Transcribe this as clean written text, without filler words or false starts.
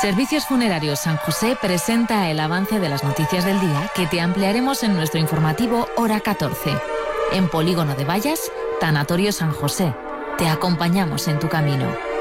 Servicios Funerarios San José presenta el avance de las noticias del día que te ampliaremos en nuestro informativo Hora 14. En Polígono de Vallas, Tanatorio San José. Te acompañamos en tu camino.